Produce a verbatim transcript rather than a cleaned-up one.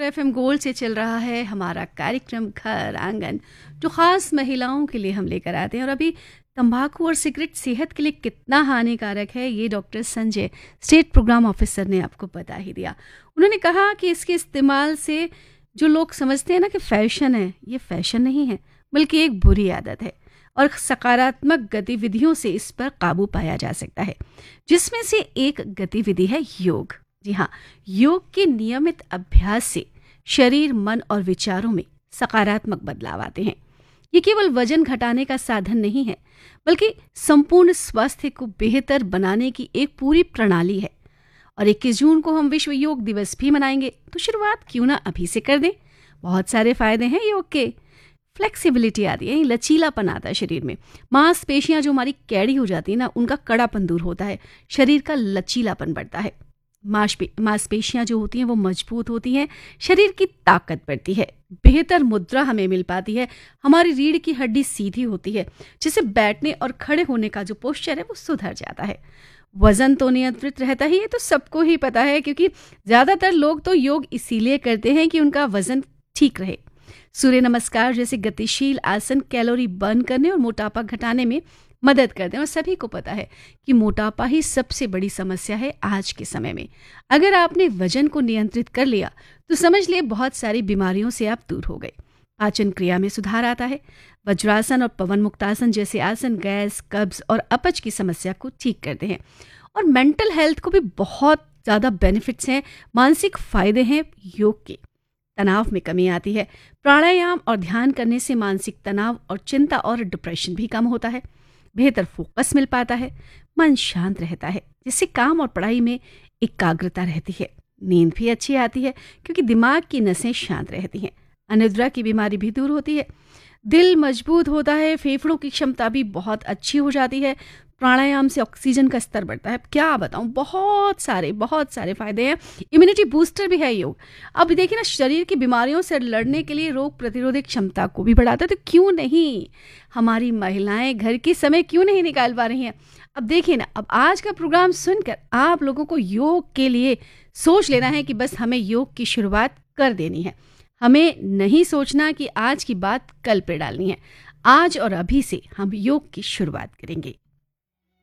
FM gold से चल रहा है हमारा कार्यक्रम घर आंगन, जो खास महिलाओं के लिए हम लेकर आते हैं। और अभी तंबाकू और सिगरेट सेहत के लिए कितना हानिकारक है, ये doctor Sanjay, state programme officer, ने आपको बता ही दिया। उन्होंने कहा कि इसके इस्तेमाल से जो लोग समझते हैं ना कि फैशन है, ये फैशन नहीं है बल्कि एक बुरी आदत है और सकारात्मक गतिविधियों से इस पर काबू पाया जा सकता है, जिसमें से एक गतिविधि है योग। जी हाँ, योग के नियमित अभ्यास से शरीर, मन और विचारों में सकारात्मक बदलाव आते हैं। ये केवल वजन घटाने का साधन नहीं है, बल्कि संपूर्ण स्वास्थ्य को बेहतर बनाने की एक पूरी प्रणाली है। और इक्कीस जून को हम विश्व योग दिवस भी मनाएंगे, तो शुरुआत क्यों ना अभी से कर दें। बहुत सारे फायदे हैं योग के। फ्लेक्सिबिलिटी आती है, लचीलापन आता है शरीर में। मांसपेशियां जो हमारी कैड़ी हो जाती है ना, उनका कड़ापन दूर होता है, शरीर का लचीलापन बढ़ता है। मांसपेशियां जो होती हैं वो मजबूत होती हैं, शरीर की ताकत बढ़ती है, बेहतर मुद्रा हमें मिल पाती है, हमारी रीढ़ की हड्डी सीधी होती है, जिससे बैठने और खड़े होने का जो पोस्चर है वो सुधर जाता है। वजन तो नियंत्रित रहता ही है, तो सबको ही पता है, क्योंकि ज्यादातर लोग तो योग इसीलिए करते हैं कि उनका वजन ठीक रहे। सूर्य नमस्कार जैसे गतिशील आसन कैलोरी बर्न करने और मोटापा घटाने में मदद करते हैं। और सभी को पता है कि मोटापा ही सबसे बड़ी समस्या है आज के समय में। अगर आपने वजन को नियंत्रित कर लिया तो समझ लिए बहुत सारी बीमारियों से आप दूर हो गए। पाचन क्रिया में सुधार आता है। वज्रासन और पवन मुक्तासन जैसे आसन गैस, कब्ज और अपच की समस्या को ठीक करते हैं। और मेंटल हेल्थ को भी बहुत ज़्यादा बेनिफिट्स हैं, मानसिक फायदे हैं योग के। तनाव में कमी आती है। प्राणायाम और ध्यान करने से मानसिक तनाव और चिंता और डिप्रेशन भी कम होता है। बेहतर फोकस मिल पाता है, मन शांत रहता है, जिससे काम और पढ़ाई में एकाग्रता रहती है। नींद भी अच्छी आती है, क्योंकि दिमाग की नसें शांत रहती हैं। अनिद्रा की बीमारी भी दूर होती है। दिल मजबूत होता है, फेफड़ों की क्षमता भी बहुत अच्छी हो जाती है। प्राणायाम से ऑक्सीजन का स्तर बढ़ता है। क्या बताऊं, बहुत सारे बहुत सारे फायदे हैं। इम्यूनिटी बूस्टर भी है योग। अब देखिए ना, शरीर की बीमारियों से लड़ने के लिए रोग प्रतिरोधक क्षमता को भी बढ़ाता है। तो क्यों नहीं हमारी महिलाएं घर के समय क्यों नहीं निकाल पा रही हैं। अब देखिए ना, अब आज का प्रोग्राम सुनकर आप लोगों को योग के लिए सोच लेना है कि बस हमें योग की शुरुआत कर देनी है। हमें नहीं सोचना कि आज की बात कल पे डालनी है। आज और अभी से हम योग की शुरुआत करेंगे।